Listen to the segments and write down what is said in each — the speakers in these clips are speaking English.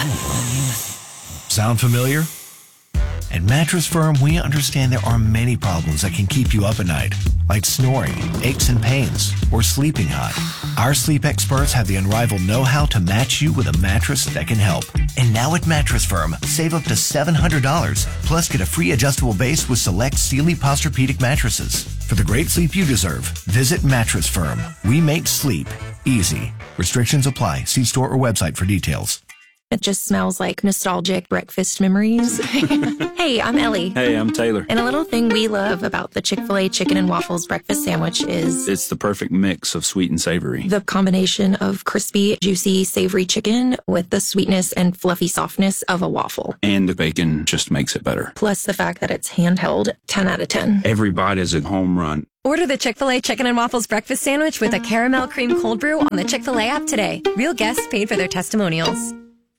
Sound familiar? At Mattress Firm, we understand there are many problems that can keep you up at night, like snoring, aches and pains, or sleeping hot. Our sleep experts have the unrivaled know-how to match you with a mattress that can help. And now at Mattress Firm, save up to $700, plus get a free adjustable base with select Sealy Posturepedic mattresses. For the great sleep you deserve, visit Mattress Firm. We make sleep easy. Restrictions apply. See store or website for details. It just smells like nostalgic breakfast memories. Hey, I'm Ellie. Hey, I'm Taylor. And a little thing we love about the Chick-fil-A chicken and waffles breakfast sandwich is it's the perfect mix of sweet and savory. The combination of crispy, juicy, savory chicken with the sweetness and fluffy softness of a waffle. And the bacon just makes it better. Plus the fact that it's handheld, 10 out of 10. Every bite is a home run. Order the Chick-fil-A Chicken and Waffles Breakfast Sandwich with a caramel cream cold brew on the Chick-fil-A app today. Real guests paid for their testimonials.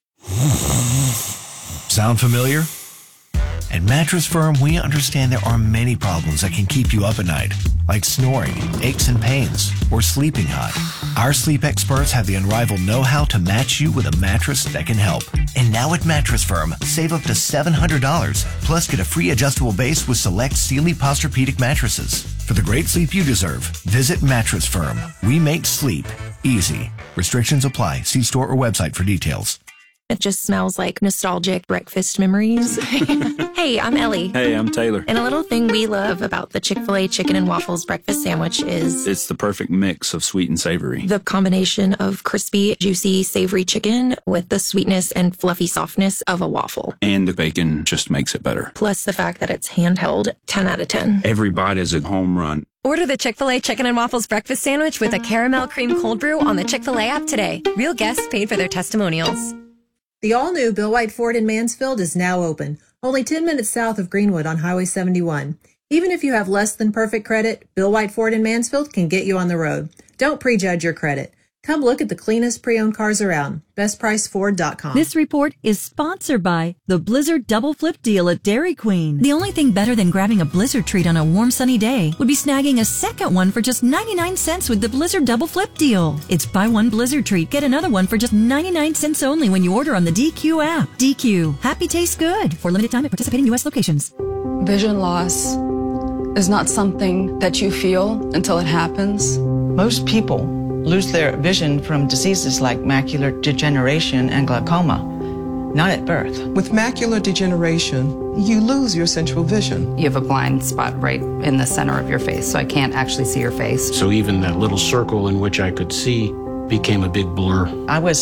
Sound familiar? At Mattress Firm, we understand there are many problems that can keep you up at night, like snoring, aches and pains, or sleeping hot. Our sleep experts have the unrivaled know-how to match you with a mattress that can help. And now at Mattress Firm, save up to $700, plus get a free adjustable base with select Sealy Posturepedic mattresses. For the great sleep you deserve, visit Mattress Firm. We make sleep easy. Restrictions apply. See store or website for details. It just smells like nostalgic breakfast memories. Hey, I'm Ellie. Hey, I'm Taylor. And a little thing we love about the Chick-fil-A chicken and waffles breakfast sandwich is it's the perfect mix of sweet and savory. The combination of crispy, juicy, savory chicken with the sweetness and fluffy softness of a waffle. And the bacon just makes it better. Plus the fact that it's handheld, 10 out of 10. Every bite is a home run. Order the Chick-fil-A Chicken and Waffles Breakfast Sandwich with a caramel cream cold brew on the Chick-fil-A app today. Real guests paid for their testimonials. The all-new Bill White Ford in Mansfield is now open, only 10 minutes south of Greenwood on Highway 71. Even if you have less than perfect credit, Bill White Ford in Mansfield can get you on the road. Don't prejudge your credit. Come look at the cleanest pre-owned cars around. BestPriceFord.com. This report is sponsored by the Blizzard Double Flip Deal at Dairy Queen. The only thing better than grabbing a Blizzard treat on a warm sunny day would be snagging a second one for just 99 cents with the Blizzard Double Flip Deal. It's buy one Blizzard treat, get another one for just 99 cents only when you order on the DQ app. DQ. Happy tastes good. For limited time at participating U.S. locations. Vision loss is not something that you feel until it happens. Most people lose their vision from diseases like macular degeneration and glaucoma, not at birth. With macular degeneration, you lose your central vision. You have a blind spot right in the center of your face, so I can't actually see your face. So even that little circle in which I could see became a big blur. I was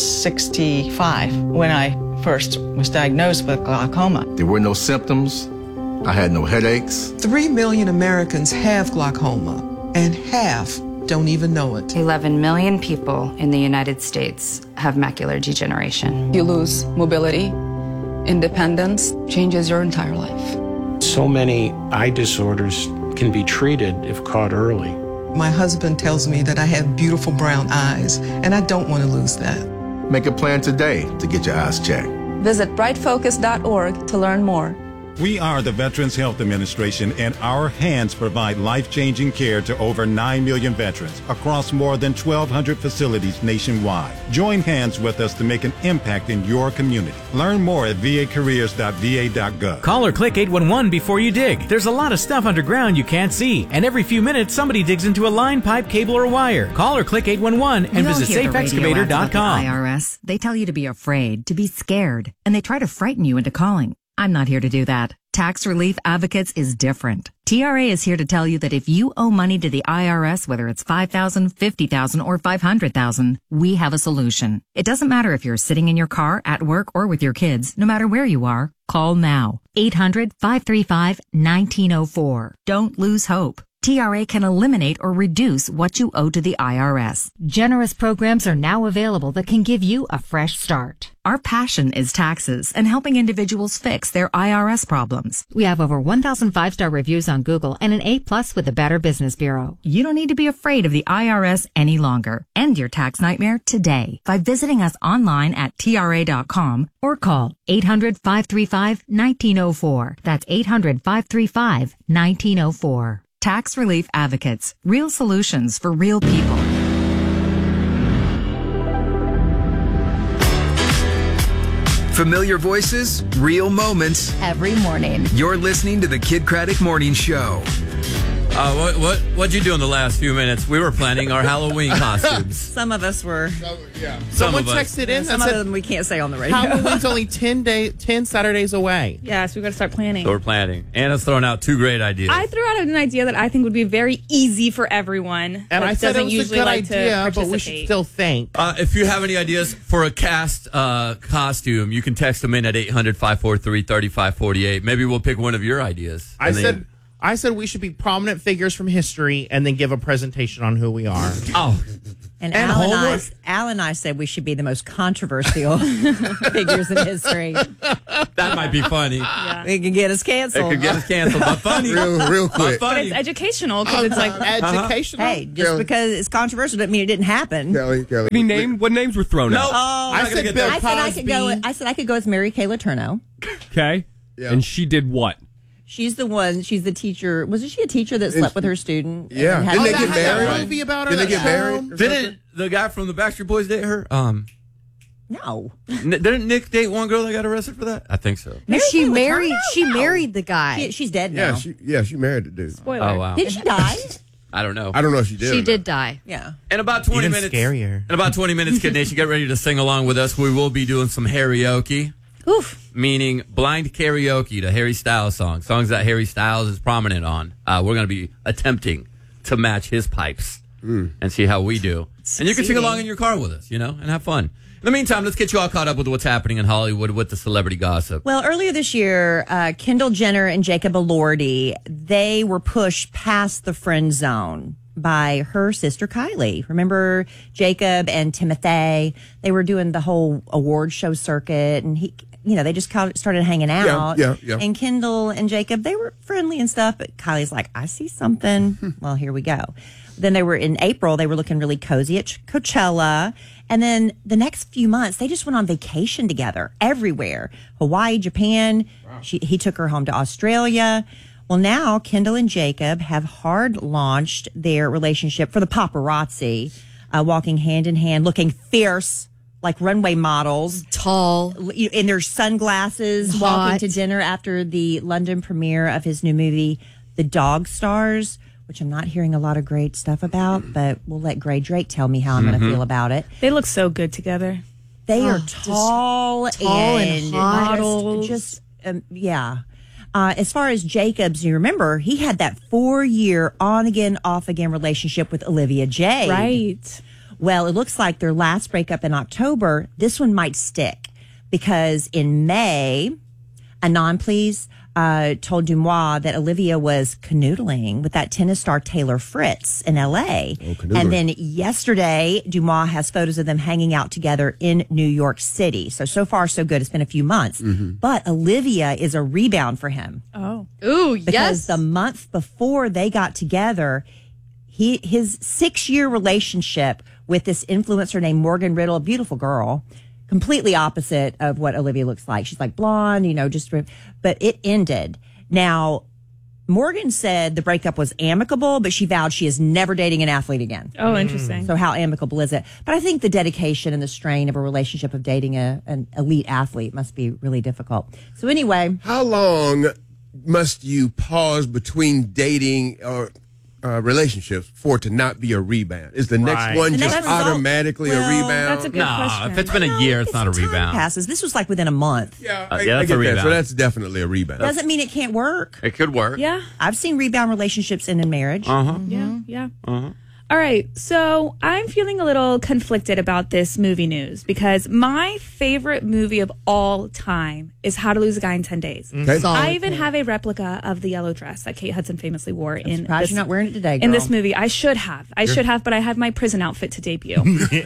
65 when I first was diagnosed with glaucoma. There were no symptoms. I had no headaches. 3 million Americans have glaucoma, and half don't even know it. 11 million people in the United States have macular degeneration. You lose mobility, independence, changes your entire life. So many eye disorders can be treated if caught early. My husband tells me that I have beautiful brown eyes, and I don't want to lose that. Make a plan today to get your eyes checked. Visit brightfocus.org to learn more. We are the Veterans Health Administration, and our hands provide life-changing care to over 9 million veterans across more than 1,200 facilities nationwide. Join hands with us to make an impact in your community. Learn more at vacareers.va.gov. Call or click 811 before you dig. There's a lot of stuff underground you can't see, and every few minutes somebody digs into a line, pipe, cable, or wire. Call or click 811 and visit safeexcavator.com. IRS, they tell you to be afraid, to be scared, and they try to frighten you into calling. I'm not here to do that. Tax Relief Advocates is different. TRA is here to tell you that if you owe money to the IRS, whether it's $5,000, $50,000, or $500,000, we have a solution. It doesn't matter if you're sitting in your car, at work, or with your kids. No matter where you are, call now. 800-535-1904. Don't lose hope. TRA can eliminate or reduce what you owe to the IRS. Generous programs are now available that can give you a fresh start. Our passion is taxes and helping individuals fix their IRS problems. We have over 1,000 5-star reviews on Google and an A+ with the Better Business Bureau. You don't need to be afraid of the IRS any longer. End your tax nightmare today by visiting us online at TRA.com or call 800-535-1904. That's 800-535-1904. Tax Relief Advocates. Real solutions for real people. Familiar voices, real moments. Every morning. You're listening to the Kid Craddock Morning Show. What'd you do in the last few minutes? We were planning our Halloween costumes. Some of us were. Someone texted in. Some of them we can't say on the radio. Halloween's only 10 Saturdays away. Yeah, so we got to start planning. So we're planning. Anna's throwing out 2 great ideas. I threw out an idea that I think would be very easy for everyone. And I said it was a good idea, but we should still think. If you have any ideas for a cast costume, you can text them in at 800-543-3548. Maybe we'll pick one of your ideas. I said we should be prominent figures from history and then give a presentation on who we are. Oh. And Al and I said we should be the most controversial figures in history. That might be funny. Yeah. It could get us canceled. It could get us canceled, but funny. real quick. But it's educational because it's like educational. Hey, just because it's controversial doesn't mean it didn't happen. Kelly. What names were thrown out? I said Bill Cosby. I said I could go as Mary Kay Letourneau. Okay. Yeah. And she did what? She's the one. She's the teacher. Wasn't she a teacher that slept with her student? Yeah. Didn't they get married? A movie about her. Did they get married? Didn't the guy from the Backstreet Boys date her? No. Didn't Nick date one girl that got arrested for that? I think so. She married the guy. She's dead now. She married the dude. Spoiler. Oh wow. Did she die? I don't know. I don't know if she did. She did die. Yeah. In about 20 minutes. Scarier. In about 20 minutes, Kid Nation, get ready to sing along with us. We will be doing some karaoke. Oof. Meaning blind karaoke to Harry Styles songs that Harry Styles is prominent on. We're going to be attempting to match his pipes and see how we do. And you can sing along in your car with us, and have fun. In the meantime, let's get you all caught up with what's happening in Hollywood with the celebrity gossip. Well, earlier this year, Kendall Jenner and Jacob Elordi, they were pushed past the friend zone by her sister Kylie. Remember Jacob and Timothy? They were doing the whole award show circuit, and they just started hanging out. Yeah. And Kendall and Jacob, they were friendly and stuff, but Kylie's like, I see something. Well, here we go. Then they were in April, they were looking really cozy at Coachella. And then the next few months, they just went on vacation together everywhere. Hawaii, Japan. Wow. He took her home to Australia. Well, now Kendall and Jacob have hard launched their relationship for the paparazzi, walking hand in hand, looking fierce like runway models. Tall. In their sunglasses, walking to dinner after the London premiere of his new movie, The Dog Stars, which I'm not hearing a lot of great stuff about, but we'll let Gray Drake tell me how I'm going to feel about it. They look so good together. They are tall and models. As far as Jacob's, you remember, he had that 4-year on-again, off-again relationship with Olivia Jade. Right. Well, it looks like their last breakup in October, this one might stick. Because in May, Anon, please, told Dumois that Olivia was canoodling with that tennis star Taylor Fritz in L.A. And then yesterday, Dumois has photos of them hanging out together in New York City. So far, so good. It's been a few months. But Olivia is a rebound for him. Oh. Ooh, yes. Because the month before they got together, his 6-year relationship with this influencer named Morgan Riddle, a beautiful girl, completely opposite of what Olivia looks like. She's like blonde, but it ended. Now, Morgan said the breakup was amicable, but she vowed she is never dating an athlete again. Oh, interesting. So how amicable is it? But I think the dedication and the strain of a relationship of dating an elite athlete must be really difficult. So anyway. How long must you pause between dating or relationships for it to not be a rebound? Is the next one just automatically a rebound? That's a good question. If it's been a year, it's not a rebound. Passes. This was like within a month. That's a rebound. So that's definitely a rebound. Doesn't mean it can't work. It could work. Yeah. I've seen rebound relationships end in marriage. Yeah. All right, so I'm feeling a little conflicted about this movie news because my favorite movie of all time is How to Lose a Guy in 10 Days. Okay. I even have a replica of the yellow dress that Kate Hudson famously wore in this. You're not wearing it today, girl. In this movie. I should have, but I have my prison outfit to debut.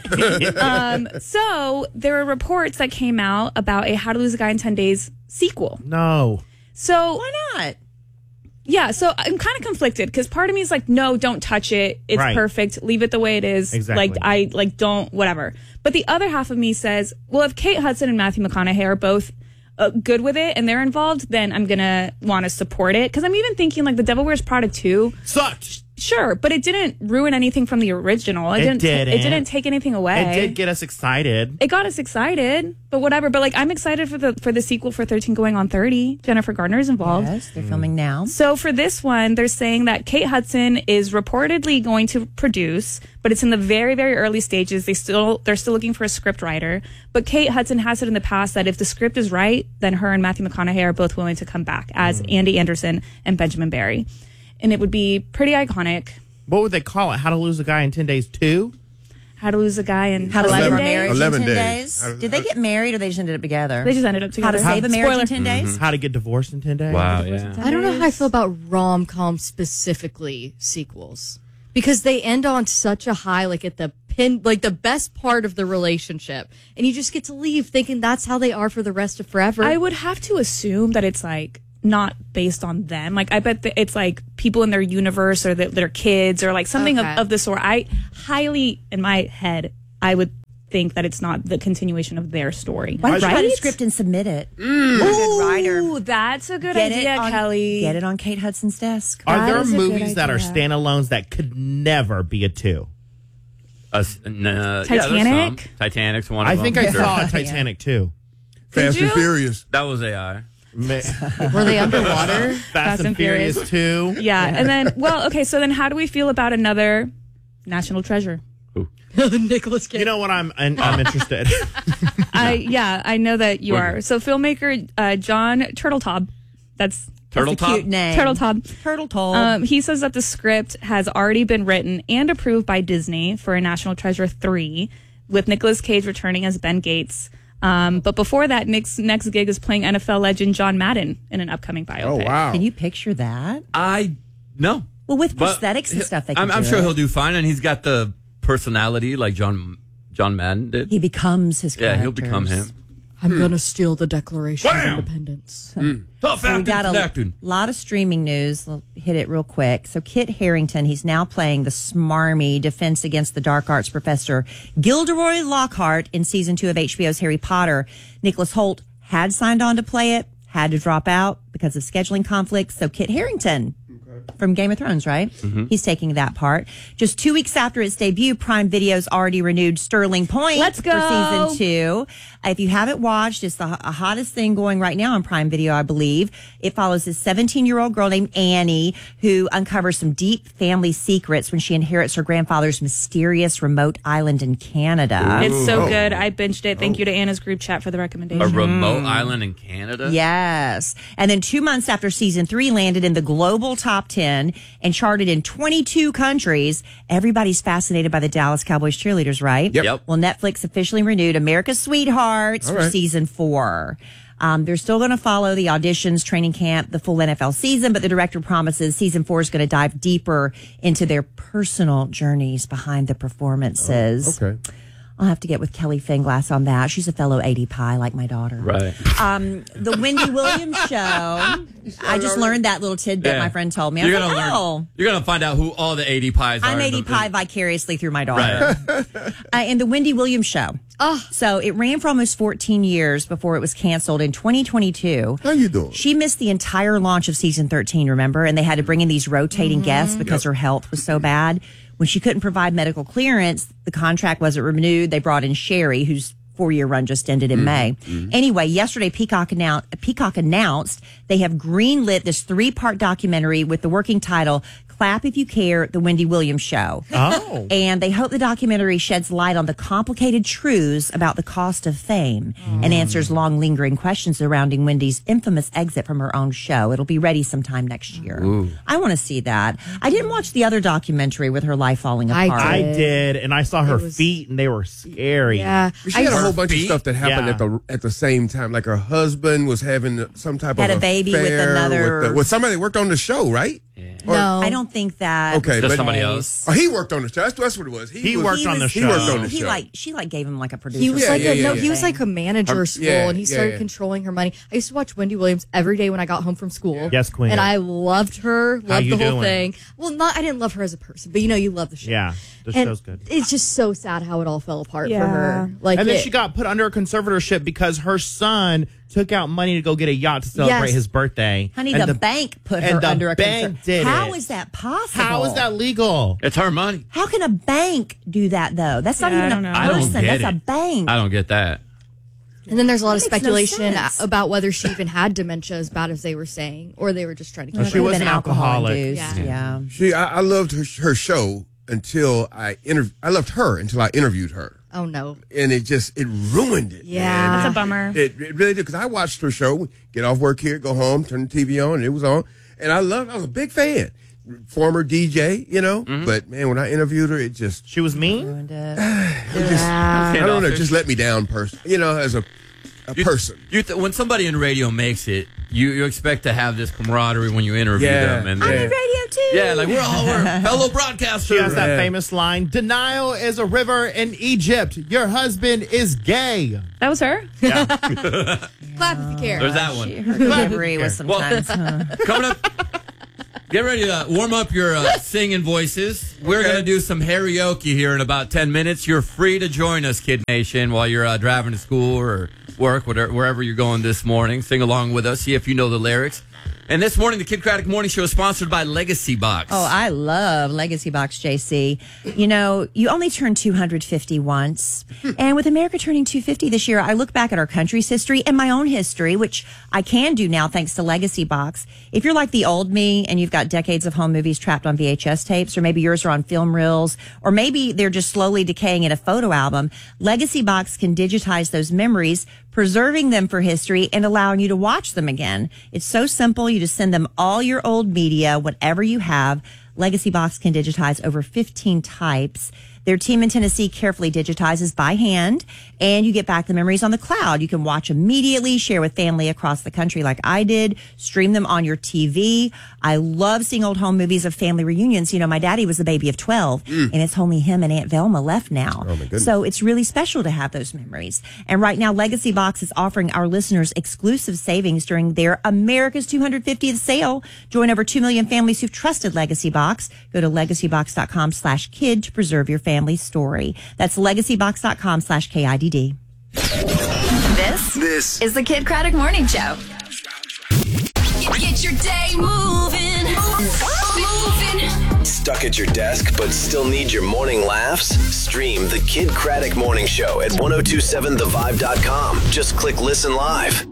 So there are reports that came out about a How to Lose a Guy in 10 Days sequel. No. So why not? Yeah, so I'm kind of conflicted because part of me is like, no, don't touch it. It's perfect. Leave it the way it is. Exactly. Don't, whatever. But the other half of me says, well, if Kate Hudson and Matthew McConaughey are both good with it and they're involved, then I'm going to want to support it. Because I'm even thinking like The Devil Wears Prada 2. Sucked. Sure, but it didn't ruin anything from the original. It didn't take anything away. It did get us excited. It got us excited, but whatever. But like, I'm excited for the sequel for 13 going on 30. Jennifer Gardner's involved. Yes, they're filming now. So for this one, they're saying that Kate Hudson is reportedly going to produce, but it's in the very, very early stages. They're still looking for a script writer. But Kate Hudson has said in the past that if the script is right, then her and Matthew McConaughey are both willing to come back as Andy Anderson and Benjamin Barry. And it would be pretty iconic. What would they call it? How to Lose a Guy in 10 Days 2? How to Lose a Guy in How to Save a 11 Marriage 11 in 10 days. days. Did they get married or they just ended up together? They just ended up together. How to Save a Marriage in 10 days? How to Get Divorced in 10 Days? Wow, yeah. I don't know how I feel about rom-com specifically sequels. Because they end on such a high, like at the the best part of the relationship. And you just get to leave thinking that's how they are for the rest of forever. I would have to assume that it's like not based on them. Like, I bet that it's like people in their universe or their kids or like something of the sort. I highly, in my head, I would think that it's not the continuation of their story. Why don't you write a script and submit it? Good writer. Ooh, that's a good idea, Kelly. Get it on Kate Hudson's desk. Are there movies that are standalones that could never be a 2? Titanic? Titanic's one of them. I think I saw a Titanic too. Fast and Furious. That was AI. Were they underwater? Fast and Furious 2. Yeah. And then, well, okay, so then how do we feel about another national treasure? Nicolas Cage. You know what? I'm interested. I know that you are. So filmmaker John Turteltaub, that's Turtle a cute name. Turteltaub. He says that the script has already been written and approved by Disney for a National Treasure 3, with Nicolas Cage returning as Ben Gates. But before that, Nick's next gig is playing NFL legend John Madden in an upcoming biopic. Oh, wow. Can you picture that? No. Well, with prosthetics and stuff, they can I'm do sure it. he'll do fine, and he's got the personality like John Madden did. He becomes his characters. Yeah, he'll become him. I'm going to steal the Declaration of Independence. Tough So we got a acting. lot of streaming news. We'll hit it real quick. So Kit Harington, he's now playing the smarmy Defense Against the Dark Arts professor Gilderoy Lockhart in season 2 of HBO's Harry Potter. Nicholas Hoult had signed on to play it, had to drop out because of scheduling conflicts. So Kit Harington from Game of Thrones, right? He's taking that part. Just 2 weeks after its debut, Prime Video's already renewed Sterling Point Let's go. for season 2. If you haven't watched, it's the hottest thing going right now on Prime Video, I believe. It follows this 17-year-old girl named Annie who uncovers some deep family secrets when she inherits her grandfather's mysterious remote island in Canada. It's so good. I binged it. Thank you to Anna's group chat for the recommendation. A remote island in Canada? Yes. And then 2 months after season 3 landed in the global top 10 and charted in 22 countries, everybody's fascinated by the Dallas Cowboys cheerleaders, right? Yep. Well, Netflix officially renewed America's Sweethearts for season 4. They're still going to follow the auditions, training camp, the full NFL season, but the director promises season 4 is going to dive deeper into their personal journeys behind the performances. Okay. I'll have to get with Kelly Finglass on that. She's a fellow 80 Pie like my daughter. Right. The Wendy Williams show. I just learned that little tidbit my friend told me. I was You're like, gonna oh. learn. You're gonna find out who all the 80 pies are. I'm 80 Pie vicariously through my daughter. Right. And the Wendy Williams show. Oh. So it ran for almost 14 years before it was canceled in 2022. How you doing? She missed the entire launch of season 13, remember? And they had to bring in these rotating guests because her health was so bad. When she couldn't provide medical clearance, the contract wasn't renewed. They brought in Sherry, whose 4-year run just ended in May. Anyway, yesterday, Peacock announced they have greenlit this 3-part documentary with the working title, Clap If You Care, The Wendy Williams Show. Oh. And they hope the documentary sheds light on the complicated truths about the cost of fame and answers long lingering questions surrounding Wendy's infamous exit from her own show. It'll be ready sometime next year. Ooh. I want to see that. I didn't watch the other documentary with her life falling apart. I did, and I saw her feet, and they were scary. Yeah. She had a whole bunch of stuff that happened at the same time. Like her husband was having some type Had of a baby with affair another- with somebody that worked on the show, right? No, I don't think that. Okay, was but somebody the else. Oh, he worked on the show. That's what it was. He worked on the He show. worked on the He show. she gave him like a producer. He was he he was like a manager school, and he started yeah. controlling her money. I used to watch Wendy Williams every day when I got home from school. Yes, Queen. And I loved her, How loved you the whole doing? thing. Well, I didn't love her as a person, but you love the show. Yeah, the And show's good. It's just so sad how it all fell apart for Yeah. her. Like, And then she got put under a conservatorship because her son took out money to go get a yacht to celebrate his birthday. Honey, the bank put her under a concern. How is that possible? How is that legal? It's her money. How can a bank do that, though? That's not even a person. That's a bank. I don't get that. And then there's a lot of That makes no speculation sense. about whether she even had dementia as bad as they were saying, or they were just trying to keep she was an alcoholic. Yeah. I loved her show until I loved her until I interviewed her. Oh, no. And it ruined it. Yeah. man. That's a bummer. It really did, because I watched her show, get off work here, go home, turn the TV on, and it was on. And I was a big fan. Former DJ, but man, when I interviewed her, it just. She was mean? I don't know, it just let me down, as a person. When somebody in radio makes it, you expect to have this camaraderie when you interview them. And I'm in radio too. Yeah, like we're fellow broadcasters. She has that famous line, denial is a river in Egypt. Your husband is gay. That was her? Yeah. Clap if you care. There's that one. Her delivery was sometimes. Coming up, get ready to warm up your singing voices. We're going to do some karaoke here in about 10 minutes. You're free to join us, Kid Nation, while you're driving to school or work, wherever you're going this morning. Sing along with us. See if you know the lyrics. And this morning, the Kid Craddock Morning Show is sponsored by Legacy Box. Oh, I love Legacy Box, JC. You only turn 250 once. And with America turning 250 this year, I look back at our country's history and my own history, which I can do now thanks to Legacy Box. If you're like the old me and you've got decades of home movies trapped on VHS tapes, or maybe yours are on film reels, or maybe they're just slowly decaying in a photo album, Legacy Box can digitize those memories, preserving them for history and allowing you to watch them again. It's so simple. You just send them all your old media, whatever you have. Legacy Box can digitize over 15 types. Their team in Tennessee carefully digitizes by hand, and you get back the memories on the cloud. You can watch immediately, share with family across the country like I did, stream them on your TV. I love seeing old home movies of family reunions. My daddy was a baby of 12, and it's only him and Aunt Velma left now. Oh, my goodness. So it's really special to have those memories. And right now, Legacy Box is offering our listeners exclusive savings during their America's 250th sale. Join over 2 million families who've trusted Legacy Box. Go to legacybox.com/kid to preserve your family story. That's legacybox.com/KIDD. This is the Kid Craddock Morning Show. Get your day moving. Stuck at your desk but still need your morning laughs? Stream the Kid Craddock Morning Show at 1027thevibe.com. Just click listen live.